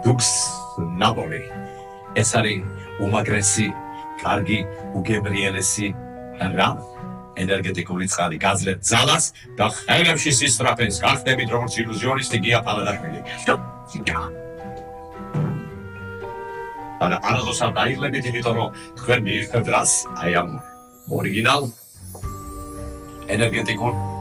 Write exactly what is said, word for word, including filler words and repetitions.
Dux Napoli. ეს არის უმაგრესი, კარგი, უგებრიელესი რა ენერგეტიკული წყალი გაძლევთ ძალას და ხელებში სისწრაფეს გახდებით როგორც ილუზიონისტი გია პალადაშვილი. და არასოდეს დაიღლებით იმიტომ რომ თქვენ მიიღებთ რას აი ამ ორიგინალ ენერგეტიკულ